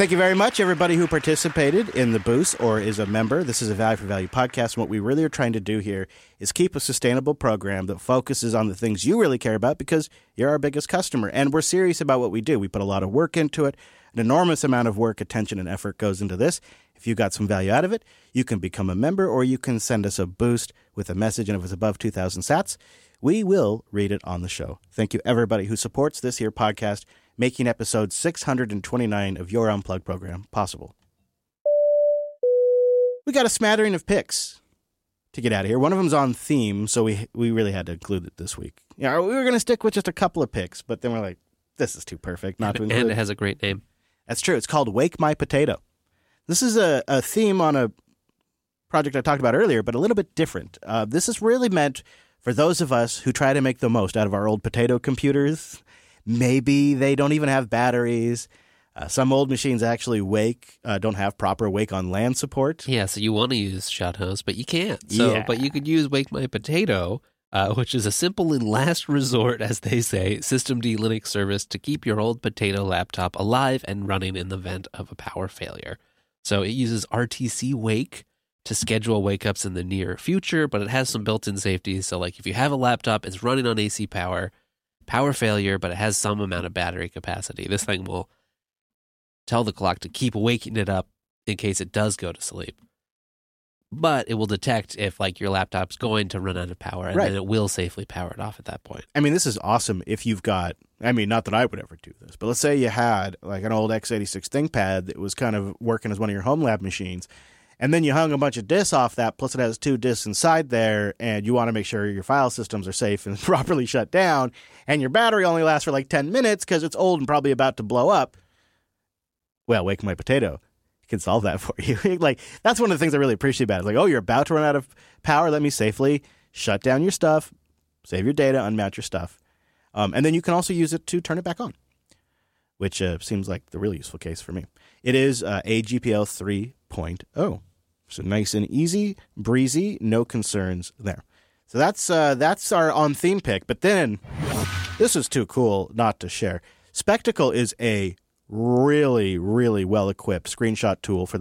Thank you very much, everybody who participated in the boost or is a member. This is a Value for Value podcast, and what we really are trying to do here is keep a sustainable program that focuses on the things you really care about because you're our biggest customer, and we're serious about what we do. We put a lot of work into it. An enormous amount of work, attention, and effort goes into this. If you got some value out of it, you can become a member, or you can send us a boost with a message, and if it's above 2,000 sats, we will read it on the show. Thank you, everybody who supports this here podcast, making episode 629 of Your Unplugged program possible. We got a smattering of picks to get out of here. One of them's on theme, so we really had to include it this week. Yeah, we were going to stick with just a couple of picks, but then we're like, this is too perfect not to include. And it has a great name. That's true. It's called Wake My Potato. This is a theme on a project I talked about earlier, but a little bit different. This is really meant for those of us who try to make the most out of our old potato computers. Maybe they don't even have batteries. Some old machines actually don't have proper Wake on LAN support. Yeah, so you want to use ShotHost, but you can't. But you could use Wake My Potato, which is a simple and last resort, as they say, systemd Linux service to keep your old potato laptop alive and running in the event of a power failure. So it uses RTC Wake to schedule wake-ups in the near future, but it has some built-in safety. So like if you have a laptop, it's running on AC power failure, but it has some amount of battery capacity. This thing will tell the clock to keep waking it up in case it does go to sleep. But it will detect if like your laptop's going to run out of power, and then it will safely power it off at that point. I mean, this is awesome if you've got, I mean, not that I would ever do this, but let's say you had like an old x86 ThinkPad that was kind of working as one of your home lab machines, and then you hung a bunch of disks off that, plus it has 2 disks inside there, and you want to make sure your file systems are safe and properly shut down, and your battery only lasts for like 10 minutes because it's old and probably about to blow up. Well, Wake My Potato can solve that for you. Like, that's one of the things I really appreciate about it. It's like, oh, you're about to run out of power. Let me safely shut down your stuff, save your data, unmount your stuff. And then you can also use it to turn it back on, which seems like the really useful case for me. It is AGPL 3.0. So nice and easy, breezy, no concerns there. So that's our on-theme pick. But then, this is too cool not to share. Spectacle is a really, really well-equipped screenshot tool for